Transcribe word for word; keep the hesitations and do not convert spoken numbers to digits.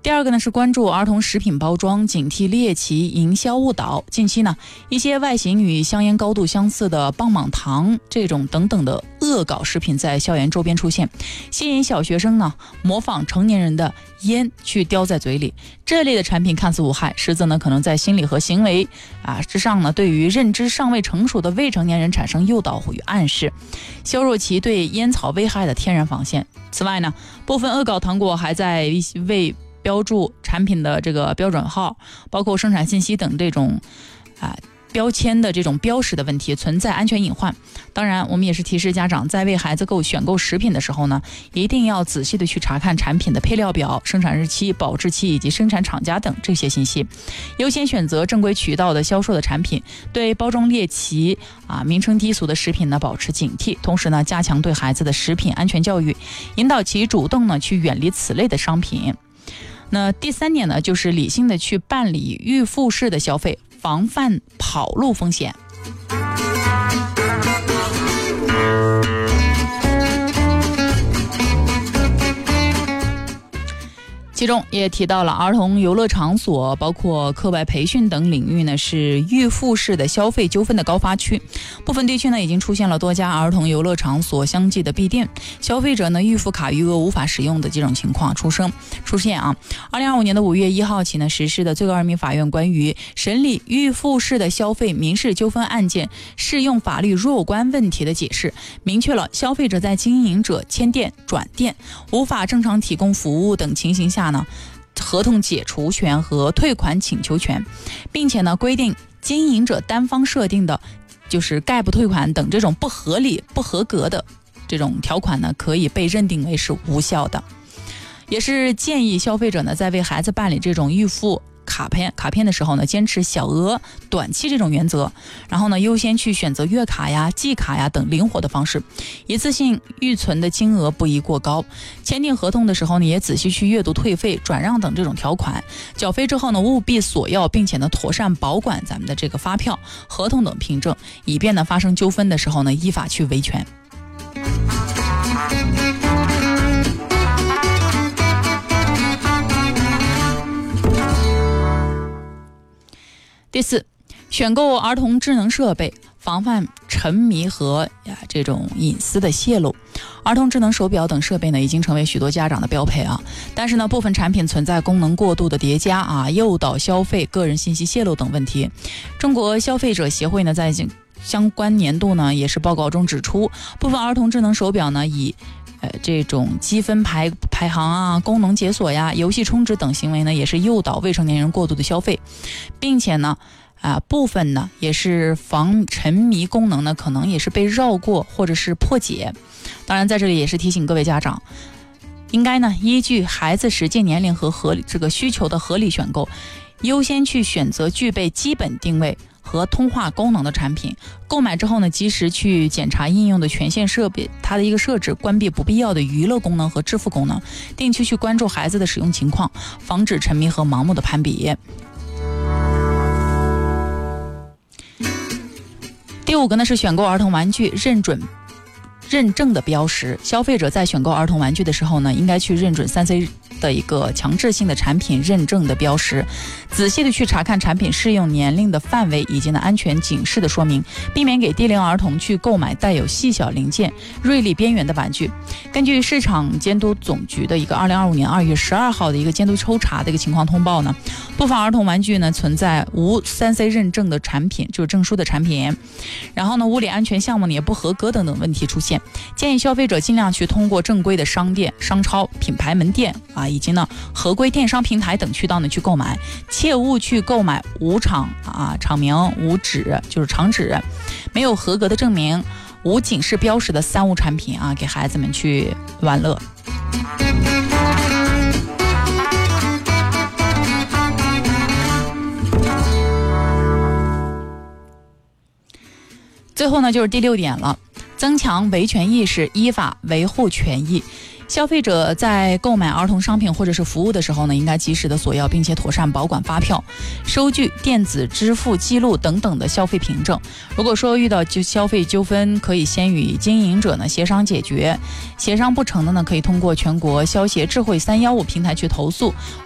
第二个呢是关注儿童食品包装，警惕猎奇营销误导。近期呢，一些外形与香烟高度相似的棒棒糖这种等等的恶搞食品在校园周边出现，吸引小学生呢模仿成年人的烟去叼在嘴里。这类的产品看似无害，实则呢可能在心理和行为啊之上呢，对于认知尚未成熟的未成年人产生诱导与暗示，削弱其对烟草危害的天然防线。此外呢，部分恶搞糖果还在为标注产品的这个标准号，包括生产信息等这种啊、呃、标签的这种标识的问题，存在安全隐患。当然，我们也是提示家长，在为孩子购选购食品的时候呢，一定要仔细的去查看产品的配料表、生产日期、保质期以及生产厂家等这些信息，优先选择正规渠道的销售的产品，对包装猎奇啊、名称低俗的食品呢保持警惕。同时呢，加强对孩子的食品安全教育，引导其主动呢去远离此类的商品。那第三点呢，就是理性的去办理预付式的消费，防范跑路风险。其中也提到了儿童游乐场所包括课外培训等领域呢是预付式的消费纠纷的高发区，部分地区呢已经出现了多家儿童游乐场所相继的闭店，消费者呢预付卡余额无法使用的这种情况出生出现啊。二零二五年的五月一号起呢实施的最高人民法院关于审理预付式的消费民事纠纷案件适用法律若干问题的解释，明确了消费者在经营者迁店、转店无法正常提供服务等情形下呢，合同解除权和退款请求权，并且呢规定经营者单方设定的就是概不退款等这种不合理不合格的这种条款呢，可以被认定为是无效的。也是建议消费者呢在为孩子办理这种预付卡片卡片的时候呢，坚持小额短期这种原则，然后呢优先去选择月卡呀、季卡呀等灵活的方式，一次性预存的金额不宜过高。签订合同的时候呢，也仔细去阅读退费、转让等这种条款，缴费之后呢，务必索要并且呢妥善保管咱们的这个发票、合同等凭证，以便呢发生纠纷的时候呢依法去维权。第四，选购儿童智能设备，防范沉迷和呀这种隐私的泄露。儿童智能手表等设备呢，已经成为许多家长的标配啊。但是呢，部分产品存在功能过度的叠加啊，诱导消费、个人信息泄露等问题。中国消费者协会呢，在相关年度呢，也是报告中指出，部分儿童智能手表呢，以呃，这种积分排排行啊、功能解锁呀、游戏充值等行为呢，也是诱导未成年人过度的消费，并且呢，啊、呃，部分呢也是防沉迷功能呢，可能也是被绕过或者是破解。当然，在这里也是提醒各位家长，应该呢依据孩子实际年龄和合理这个需求的合理选购，优先去选择具备基本定位和通话功能的产品。购买之后呢，及时去检查应用的权限设备，它的一个设置，关闭不必要的娱乐功能和支付功能，定期去关注孩子的使用情况，防止沉迷和盲目的攀比。第五个呢是选购儿童玩具认准认证的标识。消费者在选购儿童玩具的时候呢，应该去认准 三 C 的一个强制性的产品认证的标识，仔细的去查看产品适用年龄的范围以及呢安全警示的说明，避免给低龄儿童去购买带有细小零件、锐利边缘的玩具。根据市场监督总局的一个二零二五年二月十二号的一个监督抽查的一个情况通报呢，部分儿童玩具呢存在无 三 C 认证的产品，就是证书的产品，然后呢物理安全项目呢也不合格等等问题出现。建议消费者尽量去通过正规的商店、商超、品牌门店啊，以及呢合规电商平台等渠道呢去购买，切勿去购买无厂啊厂名、无纸就是厂纸、没有合格的证明、无警示标识的三无产品啊，给孩子们去玩乐。最后呢就是第六点了，增强维权意识，依法维护权益。消费者在购买儿童商品或者是服务的时候呢，应该及时的索要并且妥善保管发票、收据、电子支付记录等等的消费凭证。如果说遇到就消费纠纷，可以先与经营者呢协商解决，协商不成的呢，可以通过全国消协智慧三一五平台去投诉。